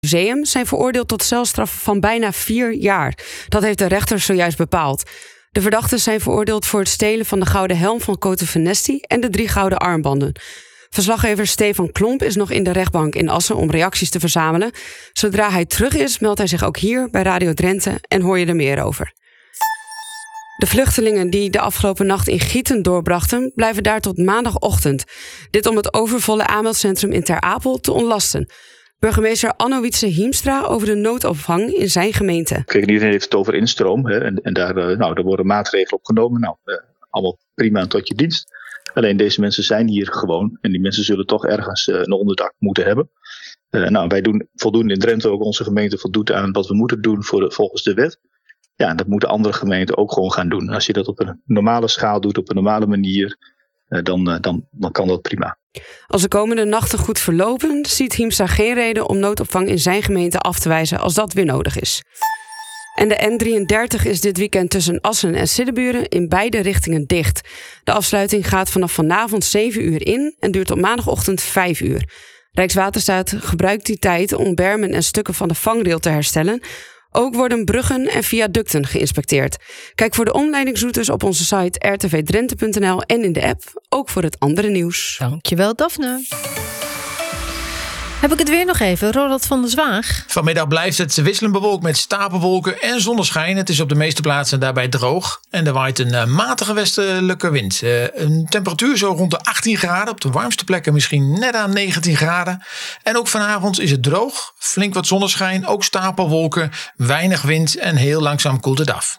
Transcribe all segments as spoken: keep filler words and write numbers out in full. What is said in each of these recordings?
Museum zijn veroordeeld tot celstraffen van bijna vier jaar. Dat heeft de rechter zojuist bepaald. De verdachten zijn veroordeeld voor het stelen van de gouden helm van Cote Venesti en de drie gouden armbanden. Verslaggever Stefan Klomp is nog in de rechtbank in Assen om reacties te verzamelen. Zodra hij terug is, meldt hij zich ook hier bij Radio Drenthe en hoor je er meer over. De vluchtelingen die de afgelopen nacht in Gieten doorbrachten, blijven daar tot maandagochtend. Dit om het overvolle aanmeldcentrum in Ter Apel te ontlasten. Burgemeester Anno Wietse Hiemstra over de noodopvang in zijn gemeente. Kijk, iedereen heeft het over instroom. Hè, en en daar, nou, daar worden maatregelen op genomen. Nou, uh, allemaal prima tot je dienst. Alleen deze mensen zijn hier gewoon. En die mensen zullen toch ergens uh, een onderdak moeten hebben. Uh, nou, wij doen voldoende in Drenthe, ook onze gemeente voldoet aan wat we moeten doen voor de, volgens de wet. Ja, en dat moeten andere gemeenten ook gewoon gaan doen. Als je dat op een normale schaal doet, op een normale manier, uh, dan, uh, dan, dan kan dat prima. Als de komende nachten goed verlopen, ziet Hiemstra geen reden om noodopvang in zijn gemeente af te wijzen als dat weer nodig is. En de N drieëndertig is dit weekend tussen Assen en Siddeburen in beide richtingen dicht. De afsluiting gaat vanaf vanavond zeven uur in en duurt tot maandagochtend vijf uur. Rijkswaterstaat gebruikt die tijd om bermen en stukken van de vangrail te herstellen. Ook worden bruggen en viaducten geïnspecteerd. Kijk voor de omleidingsroutes op onze site r t v drenthe punt n l en in de app, ook voor het andere nieuws. Dankjewel, Daphne. Heb ik het weer nog even, Ronald van der Zwaag? Vanmiddag blijft het wisselend bewolkt met stapelwolken en zonneschijn. Het is op de meeste plaatsen daarbij droog. En er waait een uh, matige westelijke wind. Uh, een temperatuur zo rond de achttien graden. Op de warmste plekken misschien net aan negentien graden. En ook vanavond is het droog. Flink wat zonneschijn, ook stapelwolken, weinig wind en heel langzaam koelt het af.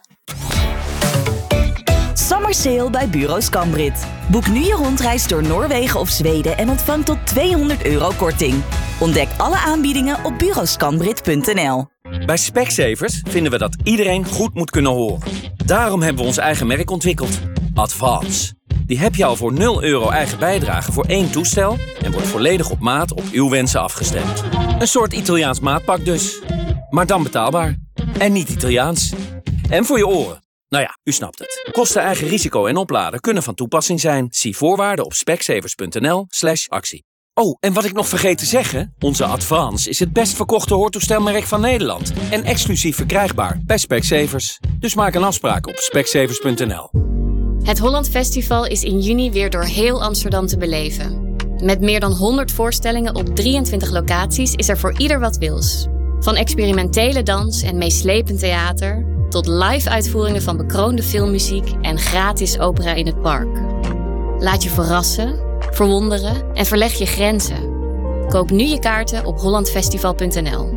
Summer Sale bij Bureau Scambrit. Boek nu je rondreis door Noorwegen of Zweden en ontvang tot tweehonderd euro korting. Ontdek alle aanbiedingen op bureau scambrit punt n l. Bij Specsavers vinden we dat iedereen goed moet kunnen horen. Daarom hebben we ons eigen merk ontwikkeld. Advance. Die heb je al voor nul euro eigen bijdrage voor één toestel en wordt volledig op maat op uw wensen afgestemd. Een soort Italiaans maatpak dus. Maar dan betaalbaar. En niet Italiaans. En voor je oren. Nou ja, u snapt het. Kosten, eigen risico en opladen kunnen van toepassing zijn. Zie voorwaarden op specsavers punt n l slash actie. Oh, en wat ik nog vergeet te zeggen. Onze Advance is het best verkochte hoortoestelmerk van Nederland. En exclusief verkrijgbaar bij Specsavers. Dus maak een afspraak op specsavers punt n l. Het Holland Festival is in juni weer door heel Amsterdam te beleven. Met meer dan honderd voorstellingen op drieëntwintig locaties is er voor ieder wat wils. Van experimentele dans en meeslepend theater tot live-uitvoeringen van bekroonde filmmuziek en gratis opera in het park. Laat je verrassen, verwonderen en verleg je grenzen. Koop nu je kaarten op holland festival punt n l.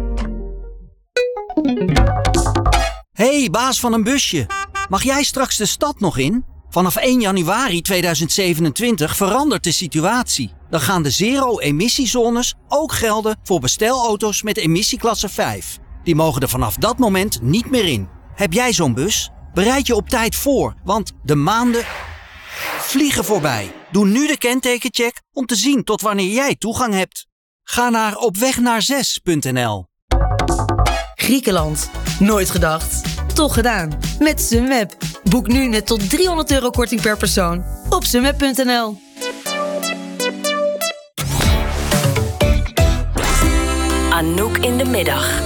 Hey, baas van een busje. Mag jij straks de stad nog in? Vanaf één januari tweeduizend zevenentwintig verandert de situatie. Dan gaan de zero-emissiezones ook gelden voor bestelauto's met emissieklasse vijf. Die mogen er vanaf dat moment niet meer in. Heb jij zo'n bus? Bereid je op tijd voor, want de maanden vliegen voorbij. Doe nu de kentekencheck om te zien tot wanneer jij toegang hebt. Ga naar opwegnaar6 punt n l. Griekenland. Nooit gedacht. Toch gedaan. Met Sunweb. Boek nu net tot driehonderd euro korting per persoon. Op sunweb punt n l. Anouk in de middag.